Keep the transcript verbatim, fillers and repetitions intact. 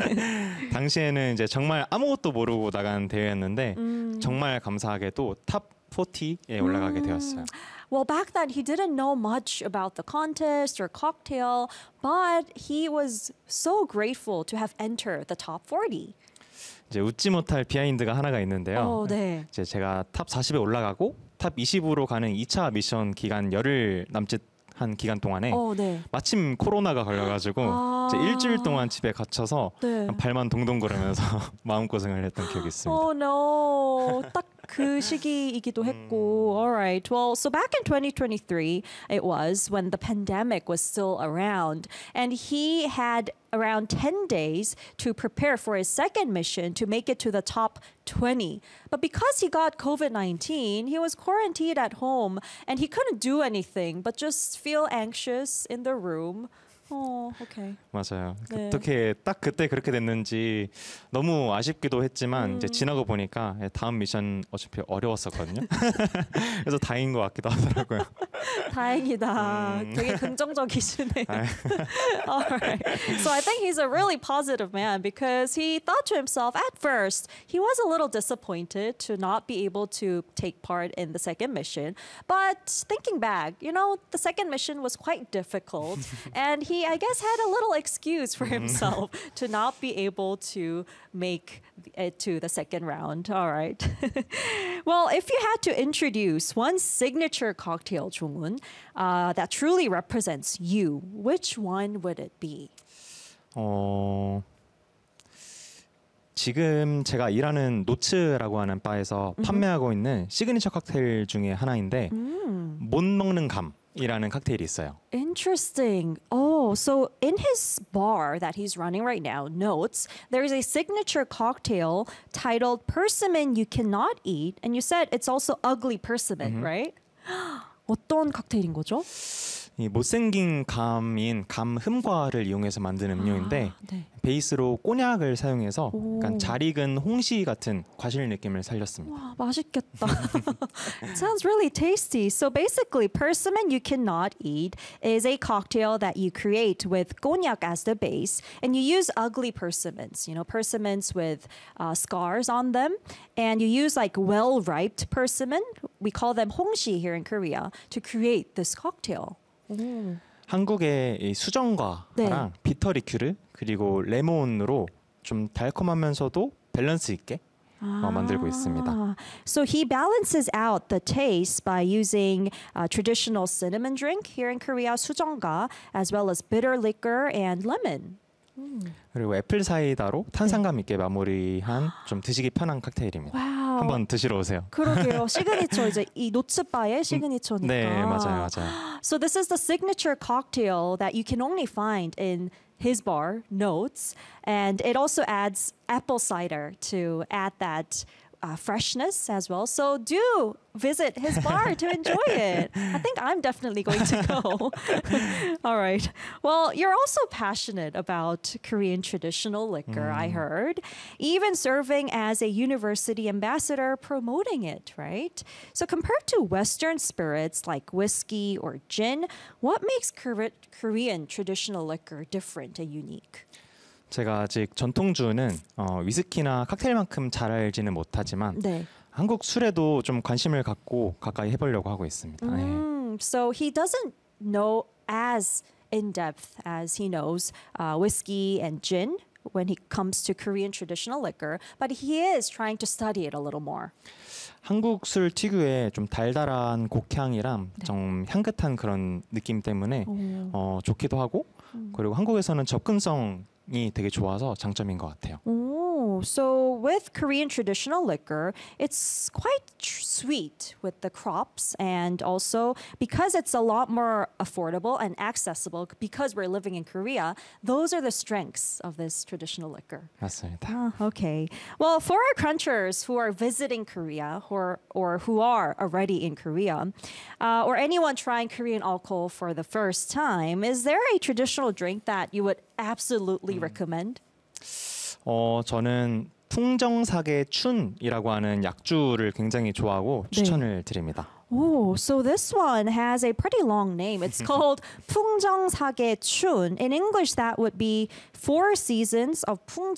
당시에는 이제 정말 아무것도 모르고 나간 대회였는데 음. 정말 감사하게도 탑 사십에 올라가게 되었어요. Well, back then he didn't know much about the contest or cocktail, but he was so grateful to have entered the top forty. 이제 웃지 못할 비하인드가 하나가 있는데요. 어, 네. 이제 제가 탑 사십에 올라가고 탑 이십으로 가는 이 차 미션 기간 열흘 남짓 한 기간 동안에 어, 네. 마침 코로나가 걸려가지고 아. 이제 일주일 동안 집에 갇혀서 네. 발만 동동 거리면서 마음고생을 했던 기억이 있습니다. Oh no. 딱 그 시기이기도 했고. All right. Well, so back in twenty twenty-three, it was when the pandemic was still around, and he had around ten days to prepare for his second mission to make it to the top twenty. But because he got covid nineteen, he was quarantined at home and he couldn't do anything but just feel anxious in the room. Oh, okay. 맞아요. 네. 어떻게 딱 그때 그렇게 됐는지 너무 아쉽기도 했지만 음. 이제 지나고 보니까 다음 미션 어차피 어려웠었거든요. 그래서 다행인 것 같기도 하더라고요. 다행이다. 음. 되게 긍정적이시네요. 아. All right. So I think he's a really positive man because he thought to himself at first he was a little disappointed to not be able to take part in the second mission. But thinking back, you know, the second mission was quite difficult and he, I guess, had a little excuse for himself to not be able to make it to the second round. All right. Well, if you had to introduce one signature cocktail, Jong-un, uh, that truly represents you, which one would it be? 어, 지금 제가 일하는 노츠라고 하는 바에서 판매하고 있는 시그니처 칵테일 중에 하나인데 음. 못 먹는 감이라는 칵테일이 있어요. Interesting. Oh, so in his bar that he's running right now, Notes, there's a signature cocktail titled Persimmon You Cannot Eat. And you said it's also ugly persimmon, right? 어떤 칵테일인 거죠? 이 못생긴 감인 감 흠과를 이용해서 만든 음료인데 아, 네. 베이스로 꼬냑을 사용해서 오. 약간 잘 익은 홍시 같은 과실 느낌을 살렸습니다. 와, 맛있겠다. It sounds really tasty. So basically, Persimmon You Cannot Eat is a cocktail that you create with cognac as the base, and you use ugly persimmons, you know, persimmons with uh, scars on them, and you use like well-ripe persimmon, we call them 홍시 here in Korea, to create this cocktail. 오. 한국의 이 수정과랑 네. 비터 리큐르 그리고 레몬으로 좀 달콤하면서도 밸런스 있게 어, 만들고 있습니다. Ah, so he balances out the taste by using uh, traditional cinnamon drink here in Korea, 수정가, as well as bitter liquor and lemon. 그리고 애플 사이다로 탄산감 있게 마무리한 좀 드시기 편한 칵테일입니다. 와우. 한번 드시러 오세요. 그러게요. 시그니처 이제 이 노츠바의 시그니처니까. 네, 맞아요, 맞아요. So this is the signature cocktail that you can only find in his bar, Notes, and it also adds apple cider to add that uh, freshness as well. So do visit his bar to enjoy it. I think I'm definitely going to go. All right. Well, you're also passionate about Korean traditional liquor, I heard, even serving as a university ambassador promoting it, right? So compared to Western spirits like whiskey or gin, what makes Kore- Korean traditional liquor different and unique? 제가 아직 전통주는 어, 위스키나 칵테일만큼 잘 알지는 못하지만 네. 한국 술에도 좀 관심을 갖고 가까이 해보려고 하고 있습니다. 네. Mm, so he doesn't know as in depth as he knows uh, whiskey and gin when he comes to Korean traditional liquor, but he is trying to study it a little more. 한국 술 특유의 좀 달달한 곡향이랑 좀 향긋한 그런 느낌 때문에 어, 좋기도 하고 그리고 한국에서는 접근성이 되게 좋아서 장점인 것 같아요. Oh, so with Korean traditional liquor, it's quite tr- sweet with the crops, and also because it's a lot more affordable and accessible because we're living in Korea, those are the strengths of this traditional liquor. 맞습니다. Ah, okay. Well, for our crunchers who are visiting Korea or, or who are already in Korea, uh, or anyone trying Korean alcohol for the first time, is there a traditional drink that you would absolutely recommend? 어, 저는 풍정사계 춘이라고 하는 약주를 굉장히 좋아하고 추천을 드립니다. Oh, so this one has a pretty long name. It's called 풍정사계춘. In English, that would be Four Seasons of 풍